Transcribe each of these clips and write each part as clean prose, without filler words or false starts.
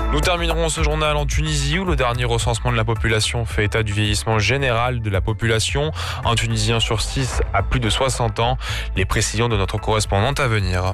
Nous terminerons ce journal en Tunisie où le dernier recensement de la population fait état du vieillissement général de la population. Un Tunisien sur 6 a plus de 60 ans. Les précisions de notre correspondante à venir.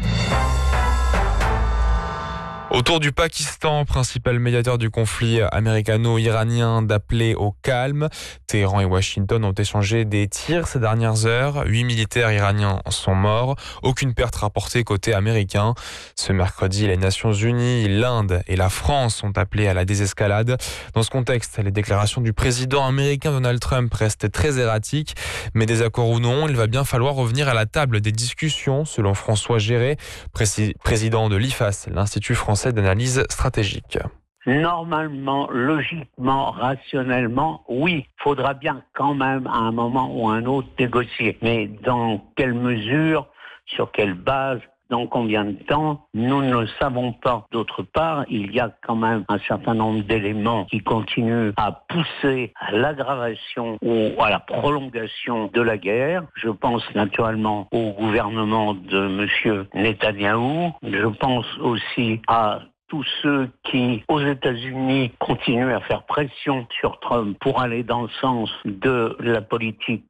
Autour du Pakistan, principal médiateur du conflit américano-iranien, d'appeler au calme. Téhéran et Washington ont échangé des tirs ces dernières heures. 8 militaires iraniens sont morts. Aucune perte rapportée côté américain. Ce mercredi, les Nations Unies, l'Inde et la France sont appelées à la désescalade. Dans ce contexte, les déclarations du président américain Donald Trump restent très erratiques. Mais désaccord ou non, il va bien falloir revenir à la table des discussions, selon François Géré, président de l'IFAS, l'Institut français d'analyse stratégique. Normalement, logiquement, rationnellement, oui, faudra bien quand même à un moment ou à un autre négocier. Mais dans quelle mesure, sur quelle base, dans combien de temps, nous ne le savons pas. D'autre part, il y a quand même un certain nombre d'éléments qui continuent à pousser à l'aggravation ou à la prolongation de la guerre. Je pense naturellement au gouvernement de M. Netanyahou. Je pense aussi à tous ceux qui, aux États-Unis, continuent à faire pression sur Trump pour aller dans le sens de la politique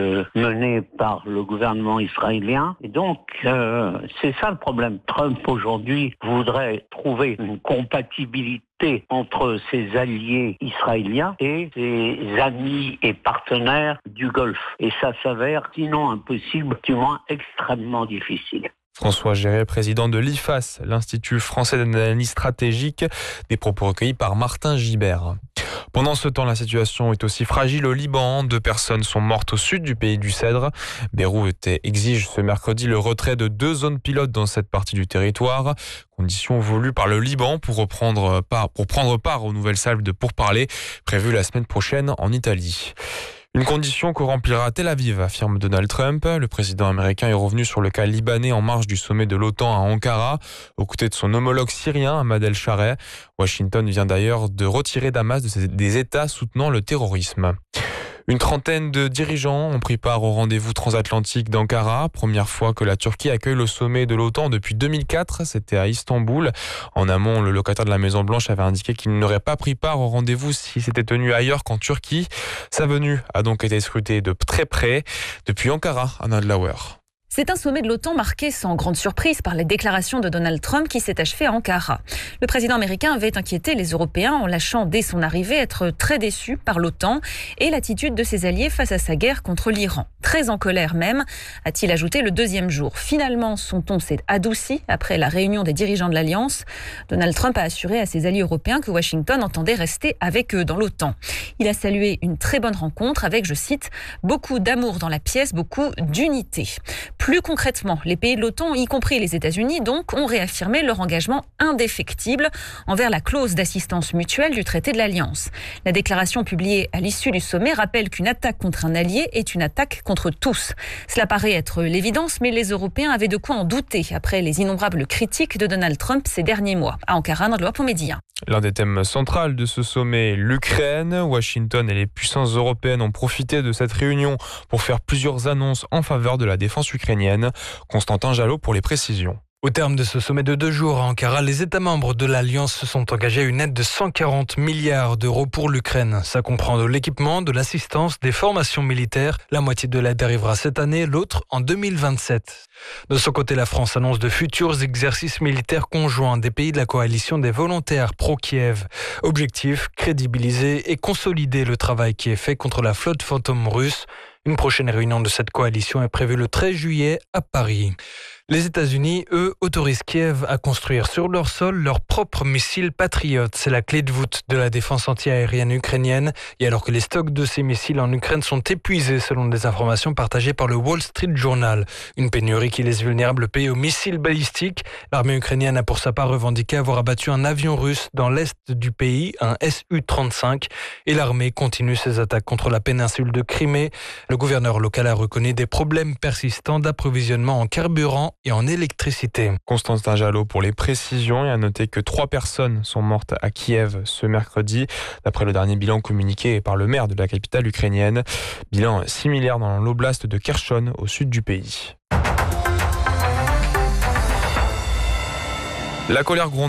menée par le gouvernement israélien. Et donc, c'est ça le problème. Trump, aujourd'hui, voudrait trouver une compatibilité entre ses alliés israéliens et ses amis et partenaires du Golfe. Et ça s'avère, sinon impossible, du moins extrêmement difficile. François Géré, président de l'IFAS, l'Institut français d'analyse stratégique, des propos recueillis par Martin Gibert. Pendant ce temps, la situation est aussi fragile au Liban. 2 personnes sont mortes au sud du pays du Cèdre. Beyrouth exige ce mercredi le retrait de 2 zones pilotes dans cette partie du territoire. Condition voulue par le Liban pour prendre part aux nouvelles salves de pourparlers prévues la semaine prochaine en Italie. Une condition que remplira Tel Aviv, affirme Donald Trump. Le président américain est revenu sur le cas libanais en marge du sommet de l'OTAN à Ankara, aux côtés de son homologue syrien, Ahmad El-Shareh. Washington vient d'ailleurs de retirer Damas des États soutenant le terrorisme. Une trentaine de dirigeants ont pris part au rendez-vous transatlantique d'Ankara. Première fois que la Turquie accueille le sommet de l'OTAN depuis 2004. C'était à Istanbul. En amont, le locataire de la Maison-Blanche avait indiqué qu'il n'aurait pas pris part au rendez-vous si c'était tenu ailleurs qu'en Turquie. Sa venue a donc été scrutée de très près. Depuis Ankara, Anna Dlauer. C'est un sommet de l'OTAN marqué sans grande surprise par les déclarations de Donald Trump qui s'est achevé à Ankara. Le président américain avait inquiété les Européens en lâchant dès son arrivée être très déçu par l'OTAN et l'attitude de ses alliés face à sa guerre contre l'Iran. Très en colère même, a-t-il ajouté le 2e jour. Finalement, son ton s'est adouci après la réunion des dirigeants de l'Alliance. Donald Trump a assuré à ses alliés européens que Washington entendait rester avec eux dans l'OTAN. Il a salué une très bonne rencontre avec, je cite, « beaucoup d'amour dans la pièce, beaucoup d'unité ». Plus concrètement, les pays de l'OTAN, y compris les États-Unis, donc, ont réaffirmé leur engagement indéfectible envers la clause d'assistance mutuelle du traité de l'Alliance. La déclaration publiée à l'issue du sommet rappelle qu'une attaque contre un allié est une attaque contre tous. Cela paraît être l'évidence, mais les Européens avaient de quoi en douter après les innombrables critiques de Donald Trump ces derniers mois. À Ankara, dans le Médien. L'un des thèmes centraux de ce sommet, l'Ukraine. Washington et les puissances européennes ont profité de cette réunion pour faire plusieurs annonces en faveur de la défense ukrainienne. Constantin Jalot pour les précisions. Au terme de ce sommet de 2 jours à Ankara, les États membres de l'Alliance se sont engagés à une aide de 140 milliards d'euros pour l'Ukraine. Ça comprend de l'équipement, de l'assistance, des formations militaires. La moitié de l'aide arrivera cette année, l'autre en 2027. De son côté, la France annonce de futurs exercices militaires conjoints des pays de la coalition des volontaires pro-Kiev. Objectif, crédibiliser et consolider le travail qui est fait contre la flotte fantôme russe. Une prochaine réunion de cette coalition est prévue le 13 juillet à Paris. Les États-Unis, eux, autorisent Kiev à construire sur leur sol leurs propres missiles Patriot. C'est la clé de voûte de la défense anti-aérienne ukrainienne. Et alors que les stocks de ces missiles en Ukraine sont épuisés selon des informations partagées par le Wall Street Journal. Une pénurie qui laisse vulnérable le pays aux missiles balistiques. L'armée ukrainienne a pour sa part revendiqué avoir abattu un avion russe dans l'est du pays, un Su-35. Et l'armée continue ses attaques contre la péninsule de Crimée. Le gouverneur local a reconnu des problèmes persistants d'approvisionnement en carburant et en électricité. Constantin Jalot pour les précisions et à noter que 3 personnes sont mortes à Kiev ce mercredi, d'après le dernier bilan communiqué par le maire de la capitale ukrainienne. Bilan similaire dans l'oblast de Kherson au sud du pays. La colère gronde